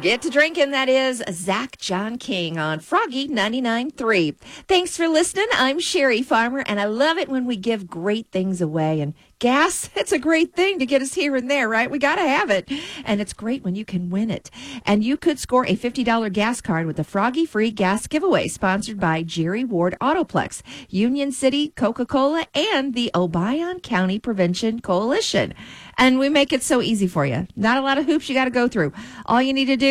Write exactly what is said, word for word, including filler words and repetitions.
Get to drinking, that is Zach John King on Froggy ninety-nine point three. Thanks for listening. I'm Sherry Farmer, and I love it when we give great things away. And gas, it's a great thing to get us here and there, right? We got to have it. And it's great when you can win it. And you could score a fifty dollars gas card with the Froggy Free Gas Giveaway, sponsored by Jerry Ward Autoplex, Union City, Coca-Cola, and the Obion County Prevention Coalition. And we make it so easy for you. Not a lot of hoops you got to go through. All you need to do